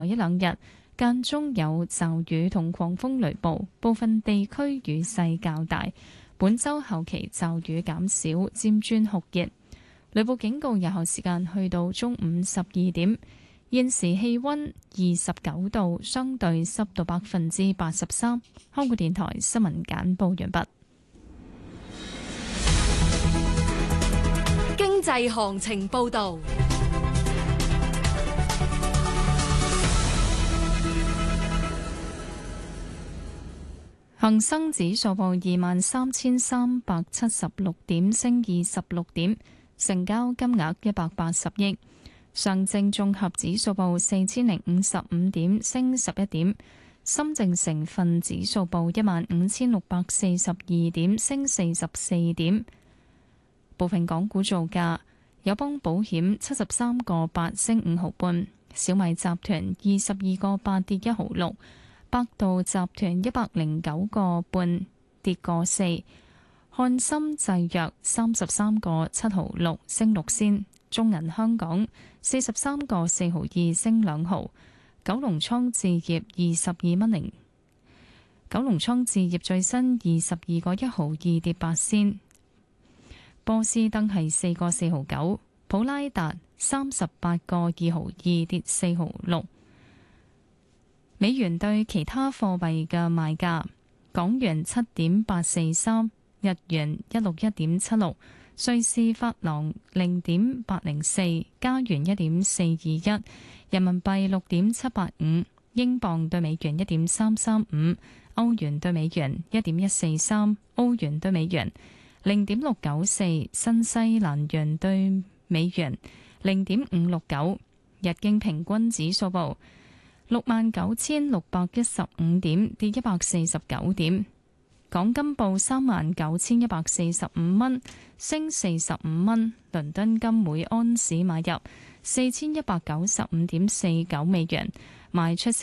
一兩日間中有驟雨同狂風雷暴，部分地區雨勢較大。本週後期驟雨減少，漸轉酷熱。雷暴警告有效時間去到中午12點。現時氣溫29度，相對濕度83%。香港電台新聞簡報完畢。 經濟行情報道。 恒生指數報23,376點，升26點，成交金額180億。上證綜合指數報4,055點，升11點。深證成分指數報15,642點，升44點。部分港股造價：友邦保險73個8升5毫半，小米集團22個8跌1毫6，百度集團109個半跌個4，漢森製藥33個7毫6升6仙，中銀香港43個4毫2升2毫，九龍倉置業22蚊零，九龍倉置業最新22個1毫2跌8仙，波斯登係4個4毫9，普拉達38個2毫2跌4毫6。美元對其他貨幣嘅賣價：港元7.843，日元161.76，瑞士法郎0.804，加元1.421，人民幣6.785，英鎊對美元1.335，歐元對美元1.143，歐元對美元0.694，新西蘭元對美元0.569，日經平均指數報69,615點，跌149點。港金報39,145蚊，升45蚊。倫敦金每安士買入4,195.49美元，賣出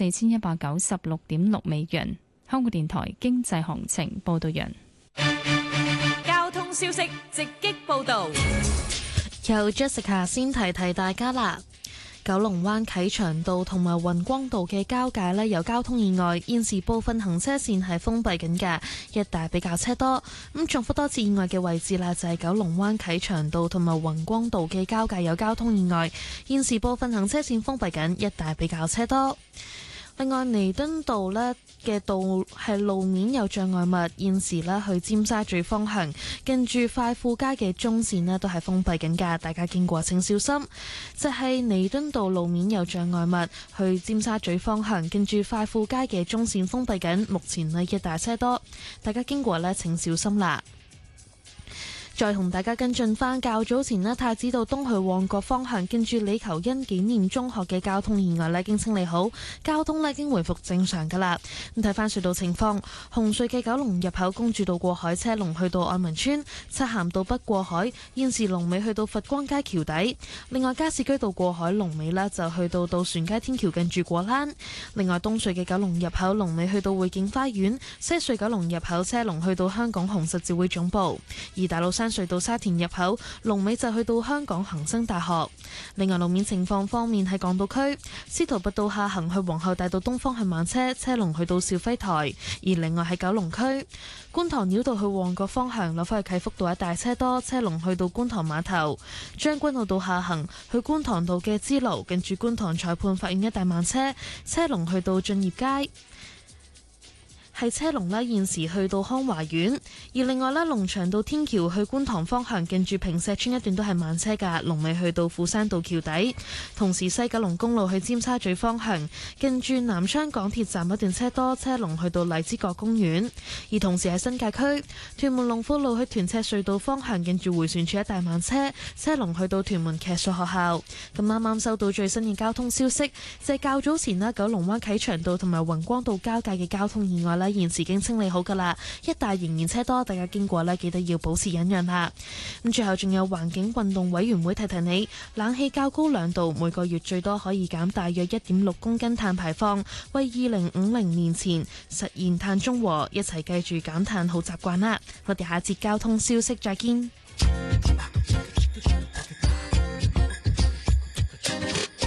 4,196.6美元。香港電台經濟行情報道完。 交通消息直擊報道， 由 Jessica 先提提大家啦。九龍灣啟祥道同埋雲光道嘅交界呢，有交通意外，現時部分行車線係封閉緊嘅，一帶比較車多。咁重複多次意外嘅位置啦，就係九龍灣啟祥道同埋雲光道嘅交界有交通意外，現時部分行車線封閉緊，一帶比較車多。另外，彌敦道呢嘅道係路面有障礙物，現時呢去尖沙咀方向，近住快富街嘅中線呢都係封閉緊㗎，大家經過請小心。就係彌敦道路面有障礙物，去尖沙咀方向，近住快富街嘅中線封閉緊，目前呢一大車多，大家經過呢請小心啦。再同大家跟進返較早前呢太子道東去旺角方向，跟住李求恩紀念中學嘅交通意外呢已經清理好，交通呢已經回復正常㗎啦。咁睇返隧道情況，紅隧嘅九龍入口公主道過海車龍去到愛民村，漆咸道北過海現時龍尾去到佛光街橋底。另外加士居道過海龍尾呢就去到渡船街天橋近住果欄。另外東隧嘅九龍入口龍尾去到匯景花園，西隧九龍入口車龍去到香港紅十字會總部，而大老山隧道沙田入口龍尾就去到香港恒生大學。另外路面情況方面，喺港島區司徒拔道下行去皇后大道東方向慢車，車龍去到兆輝台；而另外喺九龍區觀塘繞道去旺角方向，落返去啟福道一帶車多，車龍去到觀塘碼頭。將軍澳道下行去觀塘道嘅支路，近住觀塘裁判法院一帶慢車，車龍去到駿業街。係車龍呢，現時去到康華苑，而另外呢，龍翔道天橋去觀塘方向，近住坪石村一段都係慢車㗎，龍尾去到富山道橋底。同時西九龍公路去尖沙咀方向，近住南昌港鐵站一段車多，車龍去到荔枝角公園。而同時喺新界區屯門龍富路去屯赤隧道方向，近住迴旋處一帶慢車，車龍去到屯門騎術學校。咁啱啱收到最新嘅交通消息，就係較早前啦，九龍灣啟祥道同埋雲光道交界嘅交通意外呢，現時已經清理好噶啦，一帶仍然車多，大家經過呢記得要保持忍讓啦。咁最後仲有環境運動委員會提提你，冷氣較高2度，每個月最多可以減大約1.6公斤碳排放，為2050年前實現碳中和，一齊記住減碳好習慣啦。我哋下節交通消息再見。 FM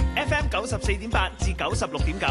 94.8至96.9。